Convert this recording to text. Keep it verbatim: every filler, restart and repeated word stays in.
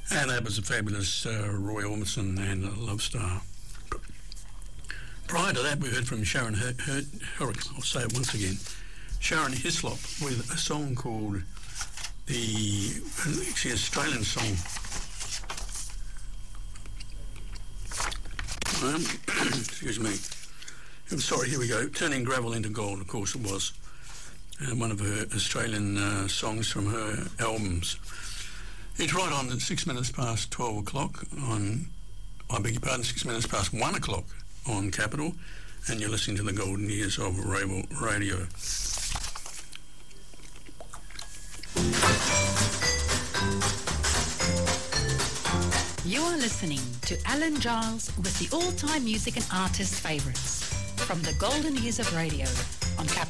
And that was a fabulous uh, Roy Orbison and uh, Love Star. Prior to that, we heard from Sharon Her- Her- Her- I'll say it once again, Sharon Hislop with a song called the, actually Australian song. Um, excuse me. I'm sorry, here we go. Turning Gravel into Gold, of course it was. Uh, one of her Australian uh, songs from her albums. It's right on at six minutes past twelve o'clock on, I beg your pardon, six minutes past one o'clock on Capital, and you're listening to the golden years of Rebel Radio. You are listening to Alan Giles with the all-time music and artist favourites from the golden years of radio on Capital.